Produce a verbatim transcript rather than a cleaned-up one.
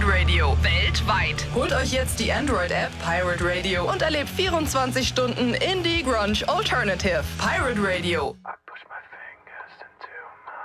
Pirate Radio weltweit. Holt euch jetzt die Android-App Pirate Radio und erlebt vierundzwanzig Stunden Indie Grunge Alternative. Pirate Radio.